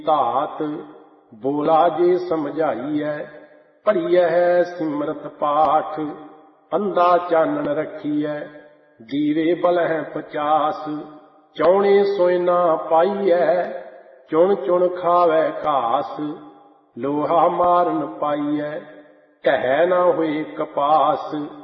ਧਾਤ। ਬੋਲਾ ਜੇ ਸਮਝਾਈਐ ਭਰੀਐ ਸਿਮਰਤ ਪਾਠ। ਅੰਧਾ ਚਾਨਣ ਰੱਖੀਐ ਦੀਵੇ ਬਲਹਿ 50। ਚੌਣੇ ਸੋਇ ਨਾ ਪਾਈਐ ਚੁਣ ਚੁਣ ਖਾਵੈ ਘਾਸ। ਲੋਹਾ ਮਾਰਨ ਪਾਈਐ ਢਹਿ ਨਾ ਹੋਏ ਕਪਾਸ।